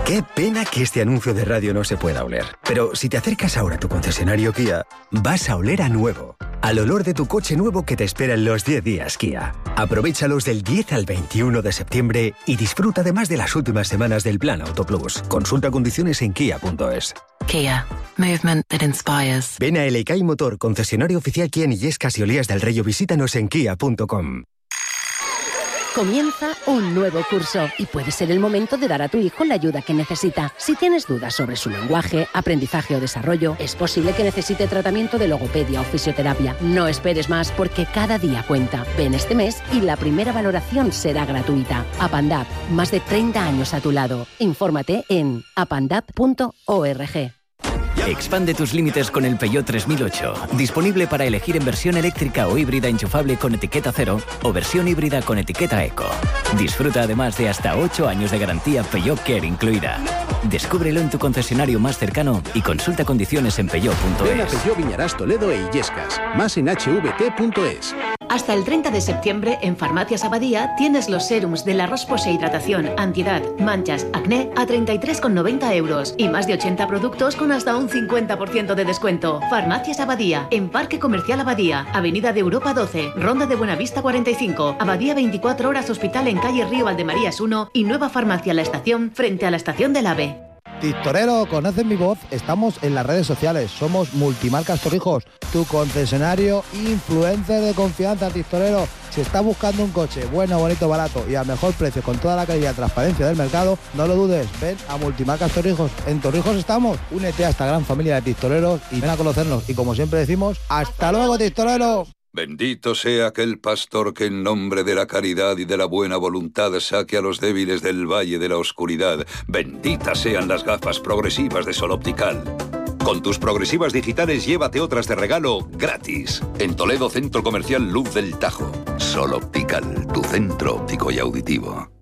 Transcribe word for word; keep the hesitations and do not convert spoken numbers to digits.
Qué pena que este anuncio de radio no se pueda oler. Pero si te acercas ahora a tu concesionario Kia, vas a oler a nuevo. Al olor de tu coche nuevo que te espera en los diez días Kia. Aprovéchalos del diez al veintiuno de septiembre y disfruta además de las últimas semanas del Plan Auto Plus. Consulta condiciones en kia punto es. Kia. Movement that inspires. Ven a L K I Motor, concesionario oficial Kia en Illescas y Olías del Rey, o visítanos en kia punto com. Comienza un nuevo curso y puede ser el momento de dar a tu hijo la ayuda que necesita. Si tienes dudas sobre su lenguaje, aprendizaje o desarrollo, es posible que necesite tratamiento de logopedia o fisioterapia. No esperes más porque cada día cuenta. Ven este mes y la primera valoración será gratuita. Apandap, más de treinta años a tu lado. Infórmate en apandap punto org. Expande tus límites con el Peugeot tres mil ocho. Disponible para elegir en versión eléctrica o híbrida enchufable con etiqueta cero o versión híbrida con etiqueta eco. Disfruta además de hasta ocho años de garantía Peugeot Care incluida. Descúbrelo en tu concesionario más cercano y consulta condiciones en peugeot punto es. Ven a Peugeot Viñarás Toledo e Illescas. Más en hache ve te punto es. Hasta el treinta de septiembre en Farmacias Abadía tienes los serums de la Rospose Hidratación, Antiedad, Manchas, Acné a treinta y tres con noventa euros y más de ochenta productos con hasta un cincuenta por ciento de descuento. Farmacias Abadía, en Parque Comercial Abadía, Avenida de Europa doce, Ronda de Buenavista cuarenta y cinco, Abadía veinticuatro horas Hospital en calle Río Valdemarías uno y Nueva Farmacia La Estación frente a la Estación del AVE. Tistorero, ¿conoces mi voz? Estamos en las redes sociales, somos Multimarcas Torrijos, tu concesionario influencer de confianza, Tistorero. Si estás buscando un coche bueno, bonito, barato y al mejor precio con toda la calidad y transparencia del mercado, no lo dudes, ven a Multimarcas Torrijos. En Torrijos estamos, únete a esta gran familia de Tistoreros y ven a conocernos. Y como siempre decimos, ¡hasta luego, Tistorero! Bendito sea aquel pastor que en nombre de la caridad y de la buena voluntad saque a los débiles del valle de la oscuridad. Benditas sean las gafas progresivas de Sol Optical. Con tus progresivas digitales llévate otras de regalo gratis. En Toledo, Centro Comercial Luz del Tajo. Sol Optical, tu centro óptico y auditivo.